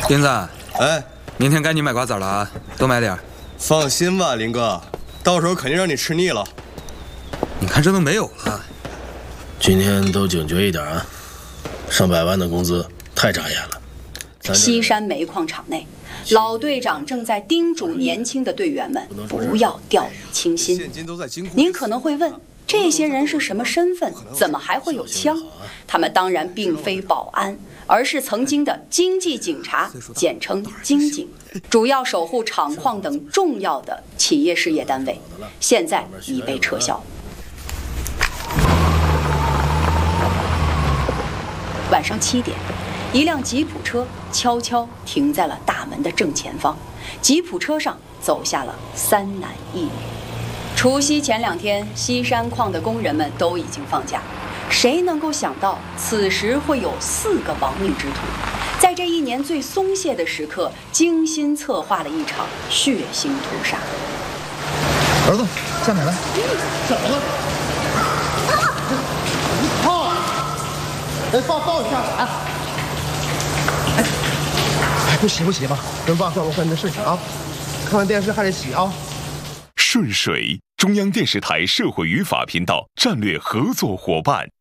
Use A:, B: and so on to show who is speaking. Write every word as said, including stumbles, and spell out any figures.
A: 斌子，
B: 哎，
A: 明天该你买瓜子了啊，多买点。
B: 放心吧，林哥，到时候肯定让你吃腻了。
A: 你看这都没有了。
C: 今天都警觉一点啊！上百万的工资太扎眼了。
D: 西山煤矿场内，老队长正在叮嘱年轻的队员们不要掉以轻心。您可能会问，这些人是什么身份？怎么还会有枪？他们当然并非保安，而是曾经的经济警察，简称经警，主要守护厂矿等重要的企业事业单位，现在已被撤销。晚上七点，一辆吉普车悄悄停在了大门的正前方。吉普车上走下了三男一女。除夕前两天，西山矿的工人们都已经放假。谁能够想到，此时会有四个亡命之徒，在这一年最松懈的时刻，精心策划了一场血腥屠杀。
E: 儿子，下奶来。
F: 怎么了？啊！哎，抱抱一下啊！
E: 哎，哎，不洗不洗吧，跟爸说我快点睡去啊，看完电视还得洗啊。
G: 顺水，中央电视台社会与法频道战略合作伙伴。